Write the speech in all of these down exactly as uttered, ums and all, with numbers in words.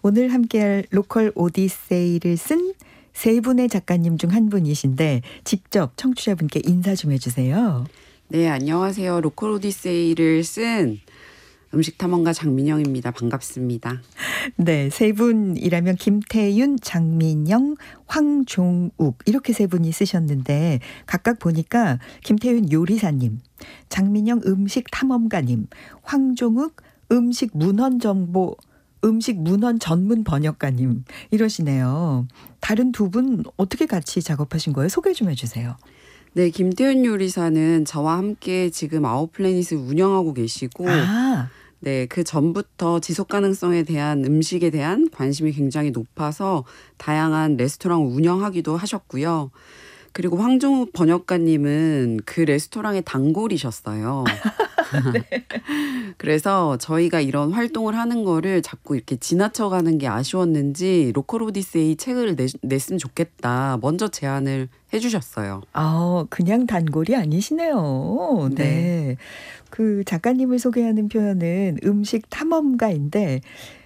오늘 함께할 로컬 오디세이를 쓴 세 분의 작가님 중 한 분이신데 직접 청취자분께 인사 좀 해주세요. 네, 안녕하세요. 로컬 오디세이를 쓴 음식탐험가 장민영입니다. 반갑습니다. 네, 세 분이라면 김태윤, 장민영, 황종욱 이렇게 세 분이 쓰셨는데 각각 보니까 김태윤 요리사님, 장민영 음식탐험가님, 황종욱 음식 문헌 정보 음식 문헌 전문 번역가님 이러시네요. 다른 두 분 어떻게 같이 작업하신 거예요? 소개 좀 해주세요. 네, 김태윤 요리사는 저와 함께 지금 아웃플래닛을 운영하고 계시고 아. 네, 그 전부터 지속 가능성에 대한 음식에 대한 관심이 굉장히 높아서 다양한 레스토랑을 운영하기도 하셨고요. 그리고 황종욱 번역가님은 그 레스토랑의 단골이셨어요. 네. 그래서 저희가 이런 활동을 하는 거를 자꾸 이렇게 지나쳐가는 게 아쉬웠는지 로컬 오디세이 책을 내, 냈으면 좋겠다. 먼저 제안을 해주셨어요. 아, 그냥 단골이 아니시네요. 네. 네. 그 작가님을 소개하는 표현은 음식 탐험가인데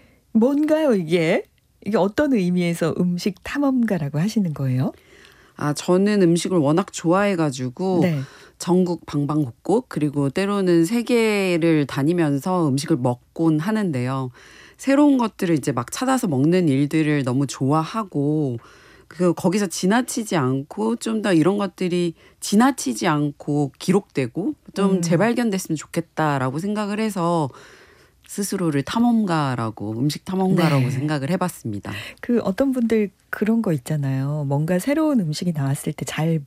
뭔가요 이게? 이게 어떤 의미에서 음식 탐험가라고 하시는 거예요? 아, 저는 음식을 워낙 좋아해가지고 네. 전국 방방곡곡 그리고 때로는 세계를 다니면서 음식을 먹곤 하는데요. 새로운 것들을 이제 막 찾아서 먹는 일들을 너무 좋아하고 그 거기서 지나치지 않고 좀 더 이런 것들이 지나치지 않고 기록되고 좀 음. 재발견됐으면 좋겠다라고 생각을 해서 스스로를 탐험가라고 음식 탐험가라고 네. 생각을 해봤습니다. 그 어떤 분들 그런 거 있잖아요. 뭔가 새로운 음식이 나왔을 때 잘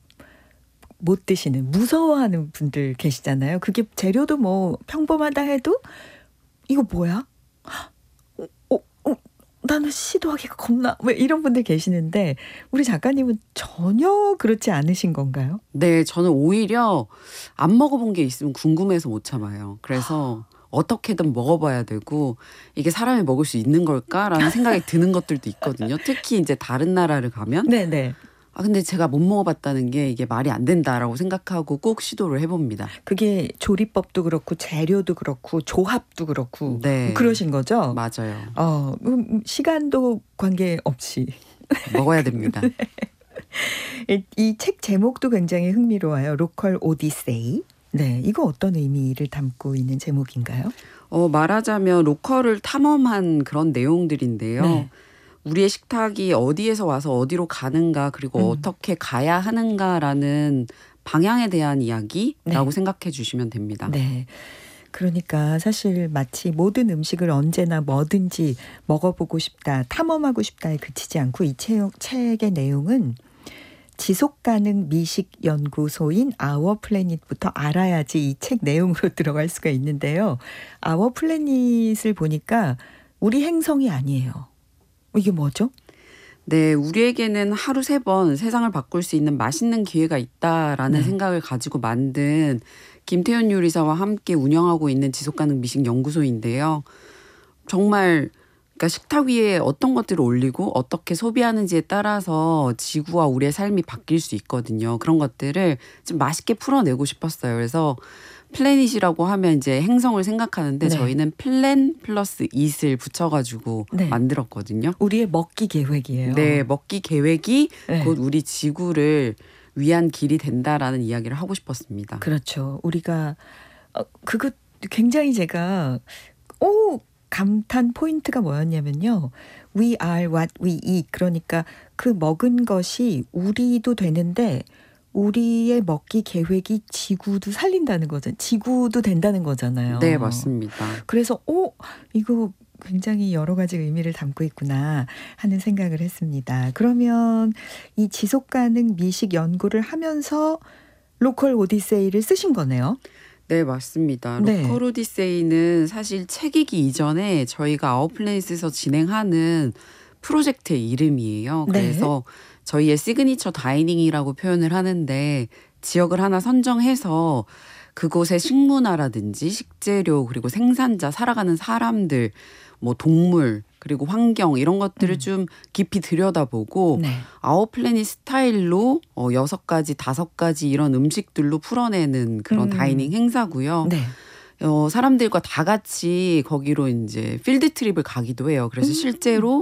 못 드시는 무서워하는 분들 계시잖아요. 그게 재료도 뭐 평범하다 해도 이거 뭐야? 어, 어, 어, 나는 시도하기가 겁나. 왜 이런 분들 계시는데 우리 작가님은 전혀 그렇지 않으신 건가요? 네, 저는 오히려 안 먹어본 게 있으면 궁금해서 못 참아요. 그래서 어떻게든 먹어봐야 되고 이게 사람이 먹을 수 있는 걸까라는 생각이 드는 것들도 있거든요. 특히 이제 다른 나라를 가면. 네네. 아 근데 제가 못 먹어봤다는 게 이게 말이 안 된다라고 생각하고 꼭 시도를 해봅니다. 그게 조리법도 그렇고 재료도 그렇고 조합도 그렇고 네. 그러신 거죠? 맞아요. 어, 시간도 관계없이. 먹어야 됩니다. 네. 이 책 제목도 굉장히 흥미로워요. 로컬 오디세이. 네, 이거 어떤 의미를 담고 있는 제목인가요? 어, 말하자면 로컬을 탐험한 그런 내용들인데요. 네. 우리의 식탁이 어디에서 와서 어디로 가는가 그리고 음. 어떻게 가야 하는가라는 방향에 대한 이야기라고 네. 생각해 주시면 됩니다. 네. 그러니까 사실 마치 모든 음식을 언제나 뭐든지 먹어보고 싶다, 탐험하고 싶다에 그치지 않고 이 책, 책의 내용은 지속가능 미식연구소인 아워플래닛부터 알아야지 이 책 내용으로 들어갈 수가 있는데요. 아워플래닛을 보니까 우리 행성이 아니에요. 이게 뭐죠? 네, 우리에게는 하루 세 번 세상을 바꿀 수 있는 맛있는 기회가 있다라는 네. 생각을 가지고 만든 김태윤 요리사와 함께 운영하고 있는 지속가능 미식연구소인데요. 정말 그러니까 식탁 위에 어떤 것들을 올리고 어떻게 소비하는지에 따라서 지구와 우리의 삶이 바뀔 수 있거든요. 그런 것들을 좀 맛있게 풀어내고 싶었어요. 그래서 플래닛이라고 하면 이제 행성을 생각하는데 네. 저희는 플랜 플러스 잇을 붙여가지고 네. 만들었거든요. 우리의 먹기 계획이에요. 네, 먹기 계획이 네. 곧 우리 지구를 위한 길이 된다라는 이야기를 하고 싶었습니다. 그렇죠. 우리가 어, 그거 굉장히 제가 오 감탄 포인트가 뭐였냐면요. We are what we eat. 그러니까 그 먹은 것이 우리도 되는데 우리의 먹기 계획이 지구도 살린다는 거죠. 지구도 된다는 거잖아요. 네, 맞습니다. 그래서 오 이거 굉장히 여러 가지 의미를 담고 있구나 하는 생각을 했습니다. 그러면 이 지속가능 미식 연구를 하면서 로컬 오디세이를 쓰신 거네요. 네, 맞습니다. 네. 로컬 오디세이는 사실 책이기 이전에 저희가 아웃플래닛에서 진행하는 프로젝트의 이름이에요. 그래서 네. 저희의 시그니처 다이닝이라고 표현을 하는데 지역을 하나 선정해서 그곳의 식문화라든지 식재료 그리고 생산자, 살아가는 사람들, 뭐 동물 그리고 환경 이런 것들을 음. 좀 깊이 들여다보고 네. 아웃플래닛 스타일로 어, 여섯 가지, 다섯 가지 이런 음식들로 풀어내는 그런 음. 다이닝 행사고요. 네. 어, 사람들과 다 같이 거기로 이제 필드 트립을 가기도 해요. 그래서 음. 실제로